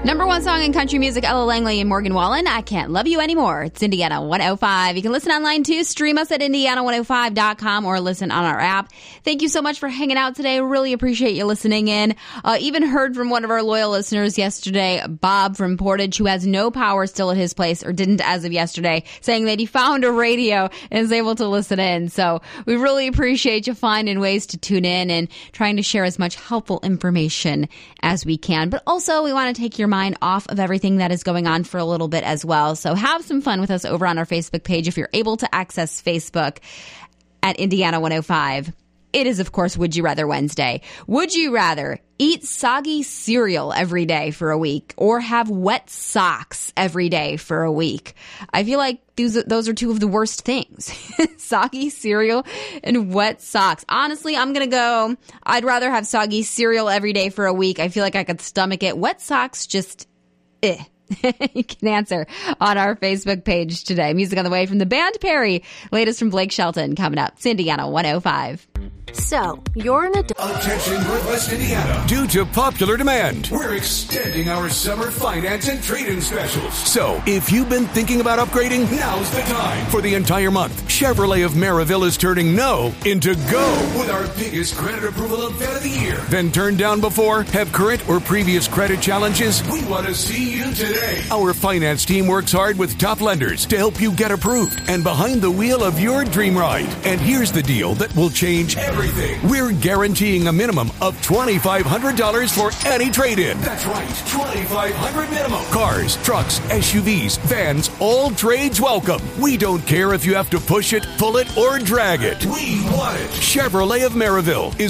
Number one song in country music, Ella Langley and Morgan Wallen, I Can't Love You Anymore. It's Indiana 105. You can listen online too. Stream us at Indiana105.com or listen on our app. Thank you so much for hanging out today. Really appreciate you listening in. Even heard from one of our loyal listeners yesterday, Bob from Portage, who has no power still at his place, or didn't as of yesterday, saying that he found a radio and is able to listen in. So we really appreciate you finding ways to tune in and trying to share as much helpful information as we can. But also, we want to take your mind off of everything that is going on for a little bit as well. So have some fun with us over on our Facebook page if you're able to access Facebook at Indiana 105. It is, of course, Would You Rather Wednesday. Would you rather eat soggy cereal every day for a week or have wet socks every day for a week? I feel like those are two of the worst things. Soggy cereal and wet socks. Honestly, I'm going to go, I'd rather have soggy cereal every day for a week. I feel like I could stomach it. Wet socks, just, You can answer on our Facebook page today. Music on the way from the band Perry. Latest from Blake Shelton coming up. It's Indiana 105. So, you're an adult. Attention Northwest Indiana. Due to popular demand, we're extending our summer finance and trade-in specials. So, if you've been thinking about upgrading, now's the time. For the entire month, Chevrolet of Maryville is turning no into go with our biggest credit approval event of the year. Been turned down before? Have current or previous credit challenges? We want to see you today. Our finance team works hard with top lenders to help you get approved and behind the wheel of your dream ride. And here's the deal that will change everything. We're guaranteeing a minimum of $2,500 for any trade-in. That's right, $2,500 minimum. Cars, trucks, SUVs, vans, all trades welcome. We don't care if you have to push it, pull it, or drag it. We want it. Chevrolet of Maryville is